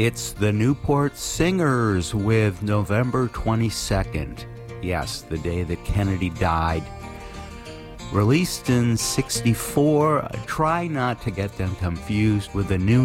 It's the Newport Singers with November 22nd. Yes, the day that Kennedy died. Released in '64, try not to get them confused with the new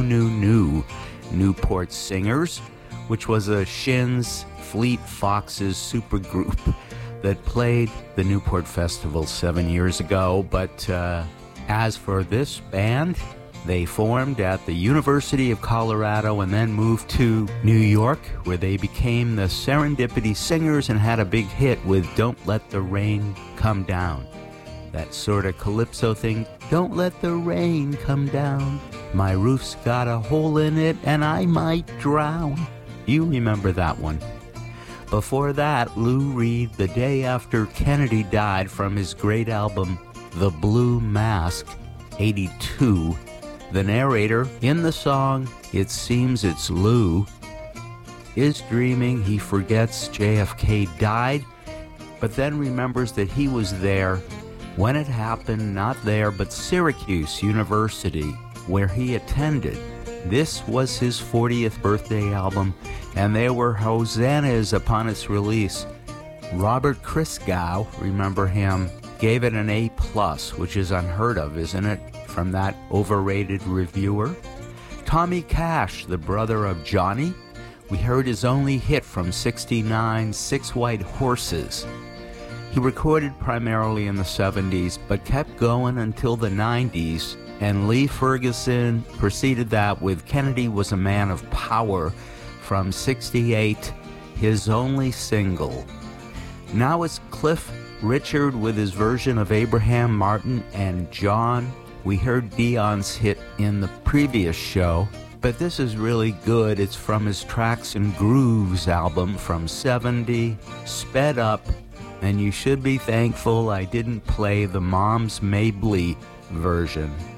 Newport Singers, which was a Shins Fleet Foxes supergroup that played the Newport Festival 7 years ago. But as for this band, they formed at the University of Colorado and then moved to New York, where they became the Serendipity Singers and had a big hit with Don't Let the Rain Come Down. That sort of calypso thing, don't let the rain come down. My roof's got a hole in it and I might drown. You remember that one. Before that, Lou Reed, the day after Kennedy died, from his great album, The Blue Mask, '82. The narrator in the song, It Seems It's Lou, is dreaming he forgets JFK died, but then remembers that he was there when it happened, not there, but Syracuse University, where he attended. This was his 40th birthday album, and there were hosannas upon its release. Robert Christgau, remember him, gave it an A+, which is unheard of, isn't it, from that overrated reviewer? Tommy Cash, the brother of Johnny, we heard his only hit from '69, Six White Horses. He recorded primarily in the '70s, but kept going until the '90s, and Lee Ferguson preceded that with Kennedy Was a Man of Power from '68, his only single. Now it's Cliff Richard with his version of Abraham Martin and John. We heard Dion's hit in the previous show, but this is really good. It's from his Tracks and Grooves album from '70, sped up, and you should be thankful I didn't play the Moms Mabley version.